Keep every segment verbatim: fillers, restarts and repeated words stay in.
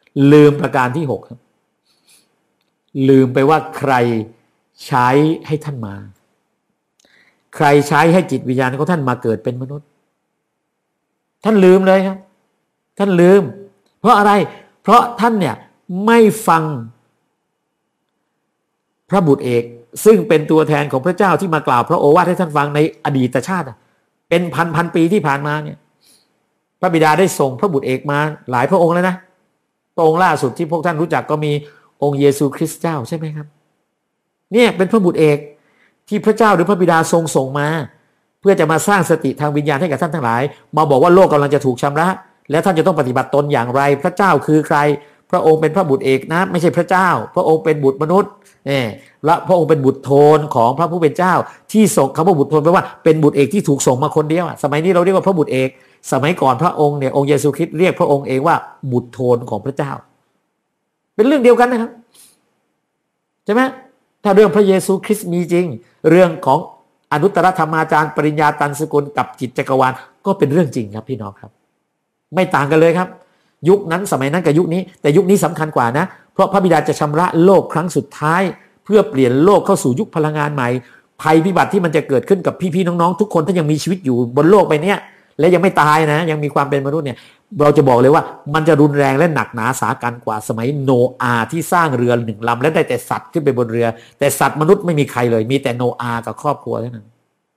ลืมประการที่หกครับลืมไปว่าใครใช้ให้ท่านมาใครใช้ให้จิตวิญญาณของท่านมาเกิดเป็นมนุษย์ท่านลืมเลยครับท่านลืมเพราะอะไรเพราะท่านเนี่ยไม่ฟังพระบุตรเอกซึ่งเป็นตัวแทนของพระเจ้าที่มากล่าวพระโอวาทให้ท่านฟังในอดีตชาติเป็นพันพันปีที่ผ่านมาเนี่ยพระบิดาได้ส่งพระบุตรเอกมาหลายพระองค์แล้วนะพระองค์ล่าสุดที่พวกท่านรู้จักก็มีองค์เยซูคริสต์เจ้าใช่ไหมครับเนี่ยเป็นพระบุตรเอกที่พระเจ้าหรือพระบิดาทรงส่งมาเพื่อจะมาสร้างสติทางวิญญาณให้กับท่านทั้งหลายมาบอกว่าโลกกำลังจะถูกชำระและท่านจะต้องปฏิบัติตนอย่างไรพระเจ้าคือใครพระองค์เป็นพระบุตรเอกนะไม่ใช่พระเจ้าพระองค์เป็นบุตรมนุษย์เนี่ยและพระองค์เป็นบุตรโทนของพระผู้เป็นเจ้าที่ส่งคำว่าบุตรโทนแปลว่าเป็นบุตรเอกที่ถูกส่งมาคนเดียวสมัยนี้เราเรียกว่าพระบุตรเอกสมัยก่อนพระองค์เนี่ยองค์เยซูคริสต์เรียกพระองค์เองว่าบุตรโทนของพระเจ้าเป็นเรื่องเดียวกันนะครับใช่ไหมถ้าเรื่องพระเยซูคริสต์มีจริงเรื่องของอนุตตรธรรมาจารย์ปริญญาตันสกุลกับจิตจักรวาลก็เป็นเรื่องจริงครับพี่น้องครับไม่ต่างกันเลยครับยุคนั้นสมัยนั้นกับยุคนี้แต่ยุคนี้สำคัญกว่านะเพราะพระบิดาจะชำระโลกครั้งสุดท้ายเพื่อเปลี่ยนโลกเข้าสู่ยุคพลังงานใหม่ภัยพิบัติที่มันจะเกิดขึ้นกับพี่ๆน้องๆทุกคนถ้ายังมีชีวิตอยู่บนโลกใบนี้และยังไม่ตายนะยังมีความเป็นมนุษย์เนี่ยเราจะบอกเลยว่ามันจะรุนแรงและหนักหนาสาหัสกว่าสมัยโนอาห์ที่สร้างเรือหนึ่งลำและได้แต่สัตว์ขึ้นไปบนเรือแต่สัตว์มนุษย์ไม่มีใครเลยมีแต่โนอาห์กับครอบครัวเท่านั้น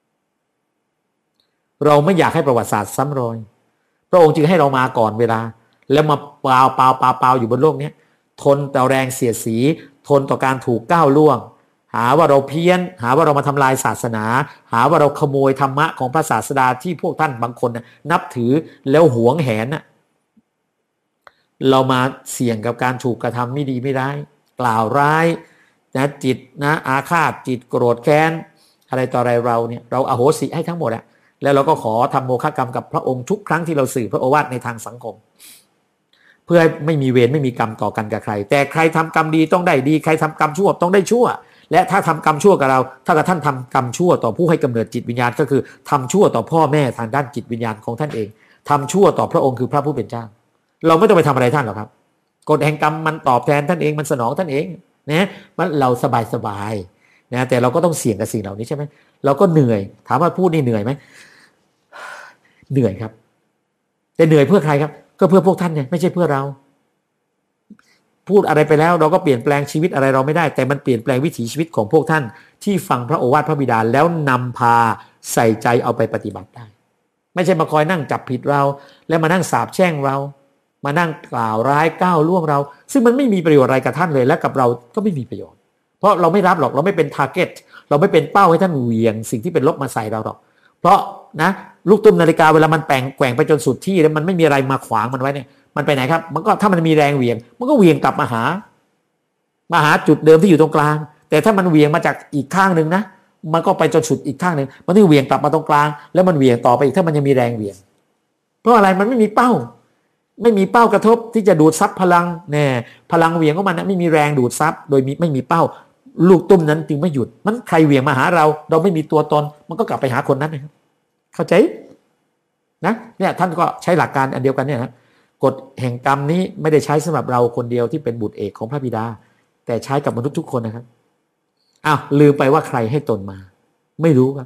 เราไม่อยากให้ประวัติศาสตร์ซ้ำรอยพระองค์จึงให้เรามาก่อนเวลาแล้วมาเปล่าเปล่าเปล่าเปล่าอยู่บนโลกนี้ทนต่อแรงเสียดสีทนต่อการถูกก้าวล่วงหาว่าเราเพี้ยนหาว่าเรามาทำลายศาสนาหาว่าเราขโมยธรรมะของพระศาสดาที่พวกท่านบางคนนับถือแล้วหวงแหนน่ะเรามาเสี่ยงกับการถูกกระทำไม่ดีไม่ได้กล่าวร้ายนะจิตนะอาฆาตจิตโกรธแค้นอะไรต่ออะไรเราเนี่ยเราอโหสิให้ทั้งหมดอะแล้วเราก็ขอทำโมฆะกรรมกับพระองค์ทุกครั้งที่เราสื่อพระโอวาทในทางสังคมเพื่อไม่มีเวรไม่มีกรรมต่อกันกับใครแต่ใครทำกรรมดีต้องได้ดีใครทำกรรมชั่วต้องได้ชั่วและถ้าทำกรรมชั่วกับเราถ้ากับท่านทำกรรมชั่วต่อผู้ให้กำเนิดจิตวิญญาณก็คือทำชั่วต่อพ่อแม่ทางด้านจิตวิญญาณของท่านเองทำชั่วต่อพระองค์คือพระผู้เป็นเจ้าเราไม่ต้องไปทำอะไรท่านหรอกครับกฎแห่งกรรมมันตอบแทนท่านเองมันสนองท่านเองนะมันเราสบายสบายนะแต่เราก็ต้องเสี่ยงกับสิ่งเหล่านี้ใช่ไหมเราก็เหนื่อยถามว่าพูดนี่เหนื่อยไหมเหนื่อยครับแต่เหนื่อยเพื่อใครครับก็เพื่อพวกท่านไงไม่ใช่เพื่อเราพูดอะไรไปแล้วเราก็เปลี่ยนแปลงชีวิตอะไรเราไม่ได้แต่มันเปลี่ยนแปลงวิถีชีวิตของพวกท่านที่ฟังพระโอวาทพระบิดาแล้วนำพาใส่ใจเอาไปปฏิบัติได้ไม่ใช่มาคอยนั่งจับผิดเราแล้วมานั่งสาปแช่งเรามานั่งกล่าวร้ายก้าวล่วงเราซึ่งมันไม่มีประโยชน์อะไรกับท่านเลยและกับเราก็ไม่มีประโยชน์เพราะเราไม่รับหรอกเราไม่เป็นทาร์เก็ตเราไม่เป็นเป้าให้ท่านเหวี่ยงสิ่งที่เป็นลบมาใส่เราหรอกเพราะนะลูกตุ้มนาฬิกาเวลามันแปลงแกว่งไปจนสุดที่แล้วมันไม่มีอะไรมาขวางมันไว้เนี่ยมันไปไหนครับมันก็ถ้ามันมีแรงเหวี่ยงมันก็เหวี่ยงกลับมาหามาหาจุดเดิมที่อยู่ตรงกลางแต่ถ้ามันเหวี่ยงมาจากอีกข้างหนึ่งนะมันก็ไปจนสุดอีกข้างหนึ่งมันต้องเหวี่ยงกลับมาตรงกลางแล้วมันเหวี่ยงต่อไปอีกถ้ามันยังมีแรงเหวี่ยงเพราะอะไรมันไม่มีเป้าไม่มีเป้ากระทบที่จะดูดซับพลังแน่พลังเหวี่ยงของมันนะไม่มีแรงดูดซับโดยมีไม่มีเป้าลูกตุ้มนั้นจึงไม่หยุดมันใครเหวี่ยงมาหาเราเราไม่มีตัวตนมันก็กลับไปหาคนนั้นนะครับเข้าใจนะเนี่ยท่านก็ใช้หลักการอันเดียวกันเนี่ยนะกฎแห่งกรรมนี้ไม่ได้ใช้สำหรับเราคนเดียวที่เป็นบุตรเอกของพระบิดาแต่ใช้กับมนุษย์ทุกคนนะครับอ้าวลืมไปว่าใครให้ตนมาไม่รู้ครับ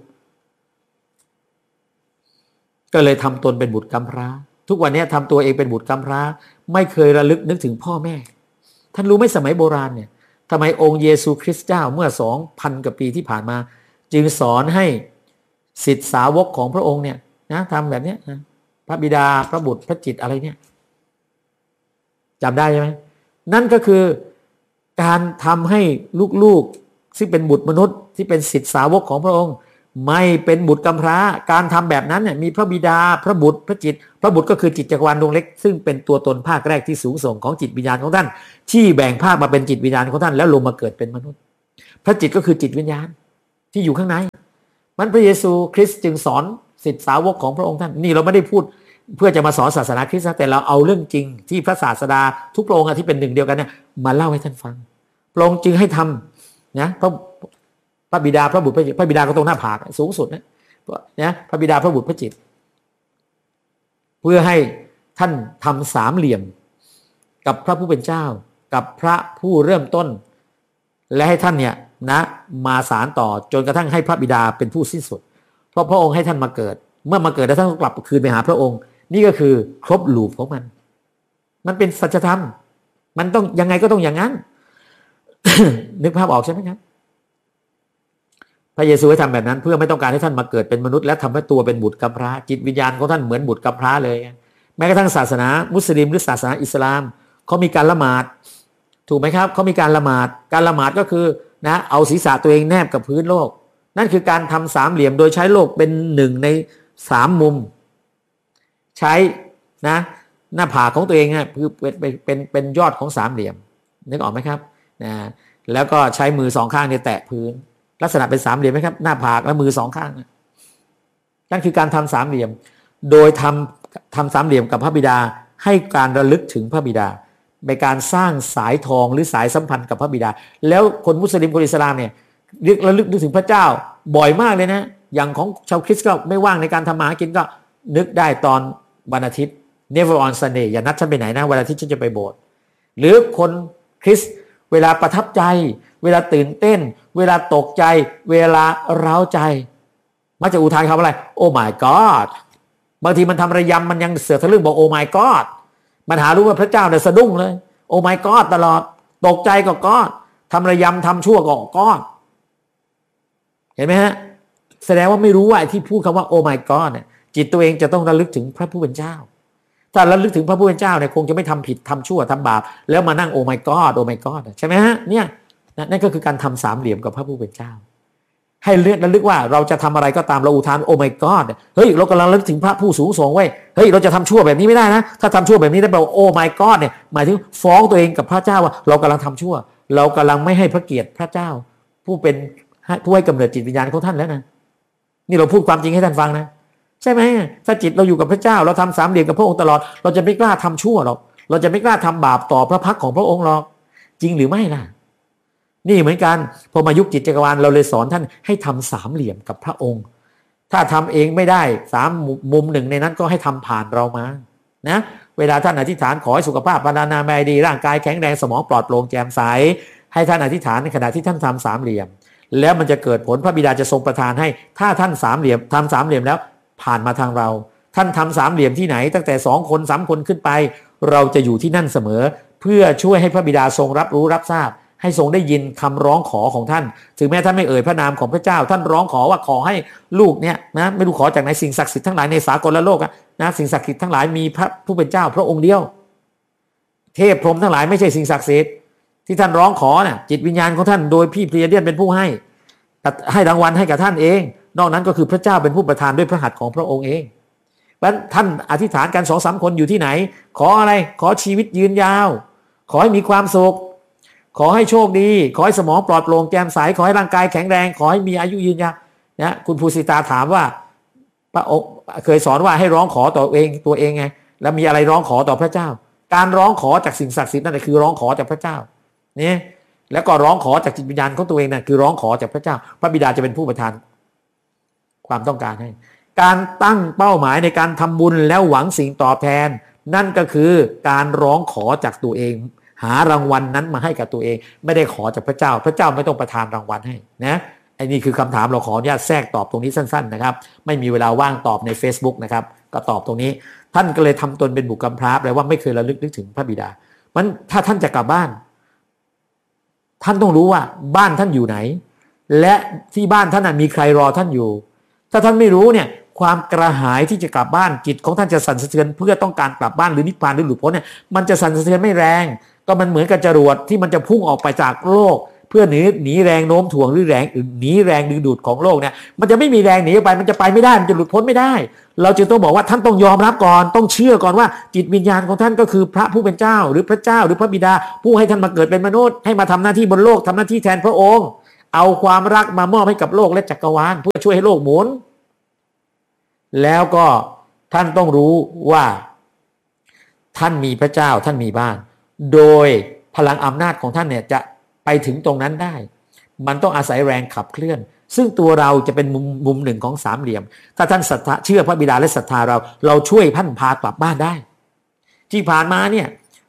ก็เลยทำตนเป็นบุตรกำพร้าทุกวันนี้ทำตัวเองเป็นบุตรกำพร้าไม่เคยระลึกนึกถึงพ่อแม่ท่านรู้ไหมสมัยโบราณเนี่ยทำไมองค์เยซูคริสต์เจ้าเมื่อสองพันกว่าปีที่ผ่านมาจึงสอนให้ศิษย์สาวกของพระองค์เนี่ยนะทำแบบนี้นะพระบิดาพระบุตรพระจิตอะไรเนี่ยจำได้ใช่ไหมนั่นก็คือการทำให้ลูกๆซึ่งเป็นบุตรมนุษย์ที่เป็นศิษย์สาวกของพระองค์ไม่เป็นบุตรกำพร้าการทำแบบนั้นเนี่ยมีพระบิดาพระบุตรพระจิตพระบุตรก็คือจิตจักรวาลดวงเล็กซึ่งเป็นตัวตนภาคแรกที่สูงส่งของจิตวิญญาณของท่านที่แบ่งภาคมาเป็นจิตวิญญาณของท่านแล้วลงมาเกิดเป็นมนุษย์พระจิตก็คือจิตวิญญาณที่อยู่ข้างในมันพระเยซูคริสต์จึงสอนศิษย์สาวกของพระองค์ท่านนี่เราไม่ได้พูดเพื่อจะมาสอนศาสนาคริสต์แต่เราเอาเรื่องจริงที่พระศาสดาทุกพระองค์ที่เป็นหนึ่งเดียวกันเนี่ยมาเล่าให้ท่านฟังพระองค์จึงให้ทำนะพระพระบิดาพระบุตรพระจิตพระบิดาก็ตรงหน้าผากสูงสุดนะนะพระบิดาพระบุตรพระจิตเพื่อให้ท่านทำสามเหลี่ยมกับพระผู้เป็นเจ้ากับพระผู้เริ่มต้นและให้ท่านเนี่ยนะมาสารต่อจนกระทั่งให้พระบิดาเป็นผู้สิ้นสุดเพราะพระองค์ให้ท่านมาเกิดเมื่อมาเกิดแล้วท่านก็กลับคืนไปหาพระองค์นี่ก็คือครบลูปของมันมันเป็นสัจธรรมมันต้องยังไงก็ต้องอย่างนั้น นึกภาพออกใช่ไหมครับพระเยซูให้ทำแบบนั้นเพื่อไม่ต้องการให้ท่านมาเกิดเป็นมนุษย์และทำให้ตัวเป็นบุตรกำพร้าจิตวิญญาณของท่านเหมือนบุตรกำพร้าเลยแม้กระทั่งศาสนามุสลิมหรือศาสนาอิสลามเขามีการละหมาดถูกไหมครับเขามีการละหมาดการละหมาดก็คือนะเอาศีรษะตัวเองแนบกับพื้นโลกนั่นคือการทำสามเหลี่ยมโดยใช้โลกเป็นหนึ่งในสามมุมใช้นะหน้าผากของตัวเองเนี่ยคือเป็นเป็นเป็นยอดของสามเหลี่ยมนึกออกไหมครับนะแล้วก็ใช้มือสองข้างเนี่ยแตะพื้นลักษณะเป็นสามเหลี่ยมไหมครับหน้าผากและมือสองข้างนั่นคือการทำสามเหลี่ยมโดยทำทำสามเหลี่ยมกับพระบิดาให้การระลึกถึงพระบิดาในการสร้างสายทองหรือสายสัมพันธ์กับพระบิดาแล้วคนมุสลิมคนอิสลามเนี่ยเรียกระลึกนึกถึงพระเจ้าบ่อยมากเลยนะอย่างของชาวคริสต์ก็ไม่ว่างในการทำมาหากินก็นึกได้ตอนวันอาทิตย์ never on Sunday อย่านัดฉันไปไหนนะวันอาทิตย์ฉันจะไปโบสถ์หรือคนคริสต์เวลาประทับใจเวลาตื่นเต้นเวลาตกใจเวลาเร้าใจมักจะอุทานคำอะไรโอ้ my god บางทีมันทำระยำมันยังเสือกทะลึ่งบอกโอ้ my god มันหารู้ว่าพระเจ้าเนี่ยสะดุ้งเลยโอ้ my god ตลอดตกใจก็ก้อนทำระยำทำชั่วก็ก้อนเห็นไหมฮะแสดงว่าไม่รู้ว่าที่พูดคำว่าโอ้ my god เนี่ยจิตตัวเองจะต้องระลึกถึงพระผู้เป็นเจ้าถ้าระลึกถึงพระผู้เป็นเจ้าเนี่ยคงจะไม่ทำผิดทำชั่วทำบาปแล้วมานั่งโอ้ my god โอ้ my god ใช่ไหมฮะเนี่ยนั่นก็คือการทำสามเหลี่ยมกับพระผู้เป็นเจ้าให้เลือกระลึกว่าเราจะทำอะไรก็ตามเราอุทานโอ้ my god เฮ้ยเรากำลังระลึกถึงพระผู้สูงส่งไว้เฮ้ยเราจะทำชั่วแบบนี้ไม่ได้นะถ้าทำชั่วแบบนี้ได้แปลว่าโอ้ my god เนี่ยหมายถึงฟ้องตัวเองกับพระเจ้าว่าเรากำลังทำชั่วเรากำลังไม่ให้พระเกียรติพระเจ้าผู้เป็นผู้ให้กำเนิดจิตวิญญาณของท่านแล้วนะนี่เราพูดความจริงให้ท่านฟังนะใช่ไหมถ้าจิตเราอยู่กับพระเจ้าเราทำสามเหลี่ยมกับพระองค์ตลอดเราจะไม่กล้าทำชั่วหรอกเราจะไม่กล้าทำบาปต่อพระพักของพระองค์หรอกจริงหรือไม่ล่ะนี่เหมือนกันพอมายุคจิตจักรวาลเราเลยสอนท่านให้ทำสามเหลี่ยมกับพระองค์ถ้าทำเองไม่ได้สามมุมหนึ่งในนั้นก็ให้ทำผ่านเรามานะเวลาท่านอธิษฐานขอให้สุขภาพพรรณนามัยดีร่างกายแข็งแรงสมองปลอดโปร่งแจ่มใสให้ท่านอธิษฐานในขณะที่ท่านทำสามเหลี่ยมแล้วมันจะเกิดผลพระบิดาจะทรงประทานให้ถ้าท่านสามเหลี่ยมทำสามเหลี่ยมแล้วผ่านมาทางเราท่านทำสามเหลี่ยมที่ไหนตั้งแต่สองคนสามคนขึ้นไปเราจะอยู่ที่นั่นเสมอเพื่อช่วยให้พระบิดาทรงรับรู้รับทราบให้ทรงได้ยินคำร้องขอของท่านถึงแม้ท่านไม่เอ่ยพระนามของพระเจ้าท่านร้องขอว่าขอให้ลูกเนี่ยนะไม่รู้ขอจากไหนสิ่งศักดิ์สิทธิ์ทั้งหลายในสากลโลกนะสิ่งศักดิ์สิทธิ์ทั้งหลายมีพระผู้เป็นเจ้าพระองค์เดียวเทพพรหมทั้งหลายไม่ใช่สิ่งศักดิ์สิทธิ์ที่ท่านร้องขอน่ะจิตวิญญาณของท่านโดยพี่เพลียเดียนเป็นผู้ให้ให้รางวัลให้กับท่านเองนอกนั้นก็คือพระเจ้าเป็นผู้ประทานด้วยพระหัตถ์ของพระองค์เองเพราะท่านอธิษฐานกันสองสามคนอยู่ที่ไหนขออะไรขอชีวิตยืนยาวขอให้มีความสุขขอให้โชคดีขอให้สมองปลอดโปร่งแจ่มใสขอให้ร่างกายแข็งแรงขอให้มีอายุยืนยาวนะคุณภูสิตาถามว่าพระองค์เคยสอนว่าให้ร้องขอต่อเองตัวเองไงแล้วมีอะไรร้องขอต่อพระเจ้าการร้องขอจากสิ่งศักดิ์สิทธิ์นั่นแหละคือร้องขอจากพระเจ้านี่แล้วก็ร้องขอจากจิตวิญญาณของตัวเองนั่นคือร้องขอจากพระเจ้าพระบิดาจะเป็นผู้ประทานความต้องการให้การตั้งเป้าหมายในการทำบุญแล้วหวังสิ่งตอบแทนนั่นก็คือการร้องขอจากตัวเองหารางวัล น, นั้นมาให้กับตัวเองไม่ได้ขอจากพระเจ้าพระเจ้าไม่ต้องประทานรางวัลให้นะไอ้นี่คือคำถามเราขออนุญาตแทรกตอบตรงนี้สั้นๆนะครับไม่มีเวลาว่างตอบใน Facebook นะครับก็ตอบตรงนี้ท่านก็เลยทำตนเป็นบุตรกำพร้าแปลว่าไม่เคยระลึกนึกถึงพระบิดามันถ้าท่านจะกลับบ้านท่านต้องรู้ว่าบ้านท่านอยู่ไหนและที่บ้านท่านมีใครรอท่านอยู่ถ้าท่านไม่รู้เนี่ยความกระหายที่จะกลับบ้านจิตของท่านจะสั่นสะเทือนเพื่อต้องการกลับบ้านหรือนิพพานหรือหลุดพ้นเนี่ยมันจะสั่นสะเทือนไม่แรงก็มันเหมือนกับจรวดที่มันจะพุ่งออกไปจากโลกเพื่อหนีหนีแรงโน้มถ่วงหรือแรงหนีแรงดึงดูดของโลกเนี่ยมันจะไม่มีแรงหนีไปมันจะไปไม่ได้มันจะหลุดพ้นไม่ได้เราจึงต้องบอกว่าท่านต้องยอมรับก่อนต้องเชื่อก่อนว่าจิตวิญญาณของท่านก็คือพระผู้เป็นเจ้าหรือพระเจ้าหรือพระบิดาผู้ให้ท่านมาเกิดเป็นมนุษย์ให้มาทำหน้าที่บนโลกทำหน้าที่แทนพระองค์เอาความรักมามอบให้กับโลกและจักรวาลเพื่อช่วยให้โลกหมุนแล้วก็ท่านต้องรู้ว่าท่านมีพระเจ้าท่านมีบ้านโดยพลังอำนาจของท่านเนี่ยจะไปถึงตรงนั้นได้มันต้องอาศัยแรงขับเคลื่อนซึ่งตัวเราจะเป็นมุมมุมหนึ่งของสามเหลี่ยมถ้าท่านศรัทธาเชื่อพระบิดาและศรัทธาเราเราช่วยท่านพากลับบ้านได้ที่ผ่านมาเนี่ย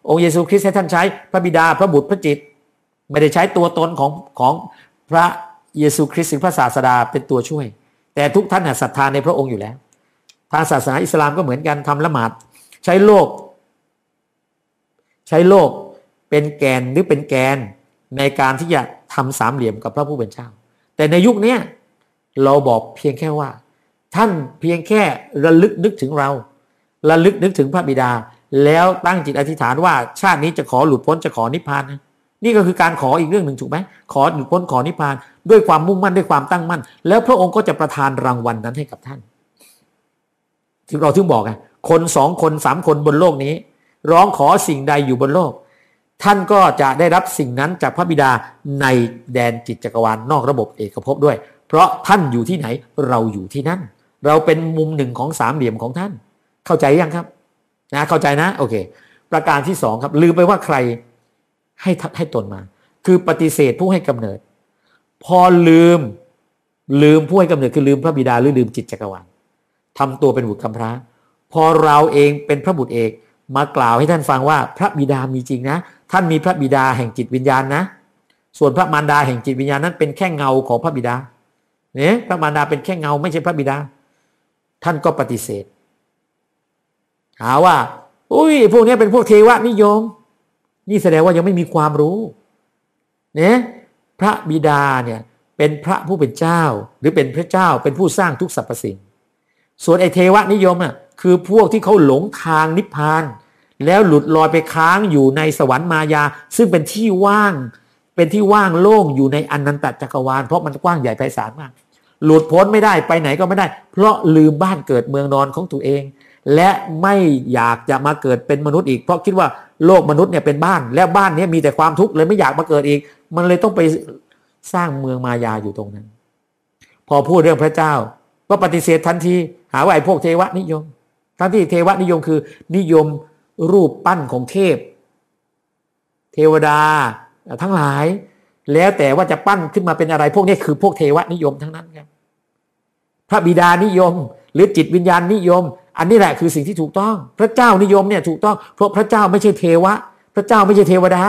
องค์เยซูคริสต์ให้ท่านใช้พระบิดาพระบุตรพระจิตไม่ได้ใช้ตัวตนของของพระเยซูคริสต์หรือพระศาสดาเป็นตัวช่วยแต่ทุกท่านศรัทธาในพระองค์อยู่แล้วทางศาสนาอิสลามก็เหมือนกันทำละหมาดใช้โลกใช้โลกเป็นแกนหรือเป็นแกนในการที่จะทำสามเหลี่ยมกับพระผู้เป็นเจ้าแต่ในยุคนี้เราบอกเพียงแค่ว่าท่านเพียงแค่ระลึกนึกถึงเราระลึกนึกถึงพระบิดาแล้วตั้งจิตอธิษฐานว่าชาตินี้จะขอหลุดพ้นจะขอนิพพานนะนี่ก็คือการขออีกเรื่องหนึ่งถูกไหมขอหลุดพ้นขอนิพพานด้วยความมุ่งมั่นด้วยความตั้งมั่นแล้วพระองค์ก็จะประทานรางวัลนั้นให้กับท่านถึงเราถึงบอกไงคนสองคนสามคนบนโลกนี้ร้องขอสิ่งใดอยู่บนโลกท่านก็จะได้รับสิ่งนั้นจากพระบิดาในแดนจิตจักรวาลนอกระบบเอกภพด้วยเพราะท่านอยู่ที่ไหนเราอยู่ที่นั่นเราเป็นมุมหนึ่งของสามเหลี่ยมของท่านเข้าใจยังครับนะเข้าใจนะโอเคประการที่สองครับลืมไปว่าใครให้ให้ตนมาคือปฏิเสธผู้ให้กำเนิดพอลืมลืมผู้ให้กำเนิดคือลืมพระบิดาหรือลืมจิตจักรวาลทำตัวเป็นบุตรกำพร้าพอเราเองเป็นพระบุตรเอกมากล่าวให้ท่านฟังว่าพระบิดามีจริงนะท่านมีพระบิดาแห่งจิตวิญญาณนะส่วนพระมารดาแห่งจิตวิญญาณนั้นเป็นแค่เงาของพระบิดาเนี่ยพระมารดาเป็นแค่เงาไม่ใช่พระบิดาท่านก็ปฏิเสธหาว่าอุ้ยพวกนี้เป็นพวกเทวนิยมนี่แสดงว่ายังไม่มีความรู้เนี่ยพระบิดาเนี่ยเป็นพระผู้เป็นเจ้าหรือเป็นพระเจ้าเป็นผู้สร้างทุกสรรพสิ่งส่วนไอเทวนิยมอ่ะคือพวกที่เขาหลงทางนิพพานแล้วหลุดลอยไปค้างอยู่ในสวรรค์มายาซึ่งเป็นที่ว่างเป็นที่ว่างโล่งอยู่ในอนันตจักรวาลเพราะมันกว้างใหญ่ไพศาลมากหลุดพ้นไม่ได้ไปไหนก็ไม่ได้เพราะลืมบ้านเกิดเมืองนอนของตัวเองและไม่อยากจะมาเกิดเป็นมนุษย์อีกเพราะคิดว่าโลกมนุษย์เนี่ยเป็นบ้านและบ้านนี้มีแต่ความทุกข์เลยไม่อยากมาเกิดอีกมันเลยต้องไปสร้างเมืองมายาอยู่ตรงนั้นพอพูดเรื่องพระเจ้าก็ปฏิเสธทันทีหาว่าไอ้พวกเทวนิยมทั้งที่เทวนิยมคือนิยมรูปปั้นของเทพเทวดาทั้งหลายแล้วแต่ว่าจะปั้นขึ้นมาเป็นอะไรพวกนี้คือพวกเทวนิยมทั้งนั้นครับพระบิดานิยมหรือจิตวิญญาณนิยมอันนี้แหละคือสิ่งที่ถูกต้องพระเจ้านิยมเนี่ยถูกต้องเพราะพระเจ้าไม่ใช่เทวะพระเจ้าไม่ใช่เทวดา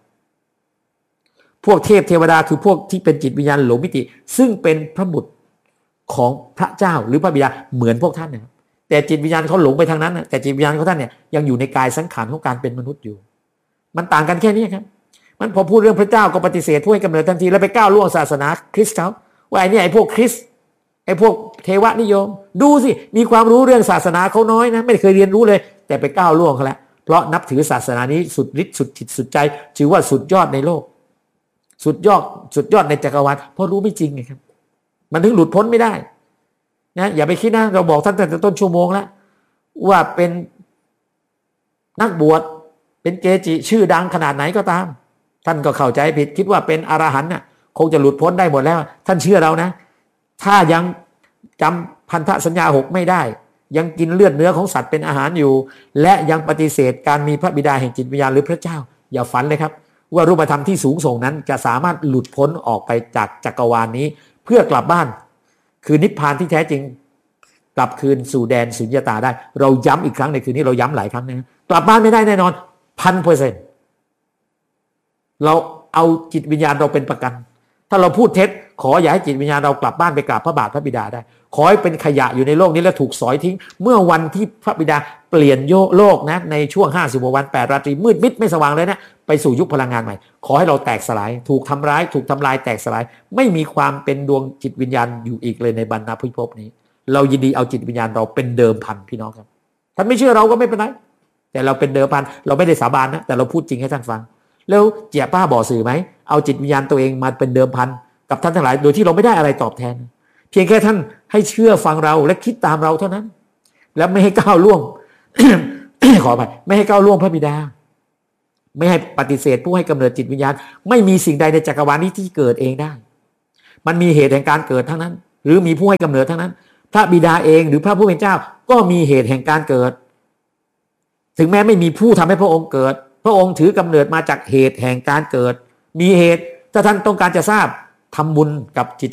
พวกเทพเทวดาคือพวกที่เป็นจิตวิญญาณหลงมิติซึ่งเป็นพระบุตรของพระเจ้าหรือพระบิดาเหมือนพวกท่านนะครับแต่จิตวิญญาณเขาหลงไปทางนั้นนะแต่จิตวิญญาณของท่านเนี่ยยังอยู่ในกายสังขารของการเป็นมนุษย์อยู่มันต่างกันแค่นี้ครับมันพอพูดเรื่องพระเจ้าก็ปฏิเสธผู้ให้กำเนิดทันทีแล้วไปก้าวล่วงศาสนาคริสต์เขาว่าไอ้นี่ไอ้พวกคริสต์ไอ้พวกเทวนิยมดูสิมีความรู้เรื่องศาสนาเขาน้อยนะไม่เคยเรียนรู้เลยแต่ไปก้าวล่วงเขาแล้วเพราะนับถือศาสนานี้สุดฤทธิ์สุดจิตสุดใจถือว่าสุดยอดในโลกสุดยอดสุดยอดในจักรวาลเพราะรู้ไม่จริงไงครับมันถึงหลุดพ้นไม่ได้นะอย่าไปคิดนะเราบอกท่านตั้งแต่ต้นชั่วโมงแล้วว่าเป็นนักบวชเป็นเกจิชื่อดังขนาดไหนก็ตามท่านก็เข้าใจผิดคิดว่าเป็นอรหันต์น่ะคงจะหลุดพ้นได้หมดแล้วท่านเชื่อเรานะถ้ายังจำพันธสัญญาหกไม่ได้ยังกินเลือดเนื้อของสัตว์เป็นอาหารอยู่และยังปฏิเสธการมีพระบิดาแห่งจิตวิญญาณหรือพระเจ้าอย่าฝันเลยครับว่ารูปธรรมที่สูงส่งนั้นจะสามารถหลุดพ้นออกไปจากจักรวาลนี้เพื่อกลับบ้านคือนิพพานที่แท้จริงกลับคืนสู่แดนสุญญตาได้เราย้ำอีกครั้งในคืนนี้เราย้ำหลายครั้งนะกลับบ้านไม่ได้แน่นอนพันเปอร์เซ็นต์เราเอาจิตวิญญาณเราเป็นประกันถ้าเราพูดเท็จขออย่าให้จิตวิญญาณเรากลับบ้านไปกราบพระบาทพระบิดาได้ขอให้เป็นขยะอยู่ในโลกนี้แล้วถูกสอยทิ้งเมื่อวันที่พระบิดาเปลี่ยนโลกนะในช่วงห้าสิบวันแปดราตรีมืดมิดไม่สว่างเลยนะไปสู่ยุคพลังงานใหม่ขอให้เราแตกสลายถูกทำร้ายถูกทำลายแตกสลายไม่มีความเป็นดวงจิตวิญญาณอยู่อีกเลยในบรรณพิภพนี้เรายินดีเอาจิตวิญญาณเราเป็นเดิมพันพี่น้องครับท่านไม่เชื่อเราก็ไม่เป็นไรแต่เราเป็นเดิมพันเราไม่ได้สาบานนะแต่เราพูดจริงให้ท่านฟังแล้วเจียป้าบ่อสื่อไหมเอาจิตวิญญาณตัวเองมาเป็นเดิมพันกับท่านทั้งหลายโดยที่เราไม่ได้อะไรตอบแทนเพียงแค่ท่านให้เชื่อฟังเราและคิดตามเราเท่านั้นและไม่ให้ก้าวล่วง ขอไปไม่ให้ก้าวล่วงพระบิดาไม่ให้ปฏิเสธผู้ให้กำเนิดจิตวิญญาณไม่มีสิ่งใดในจักรวาลนี้ที่เกิดเองได้มันมีเหตุแห่งการเกิดทั้งนั้นหรือมีผู้ให้กำเนิดทั้งนั้นพระบิดาเองหรือพระผู้เป็นเจ้าก็มีเหตุแห่งการเกิดถึงแม้ไม่มีผู้ทำให้พระองค์เกิดพระองค์ถือกำเนิดมาจากเหตุแห่งการเกิดมีเหตุถ้าท่านต้องการจะทราบทำบุญกับจิต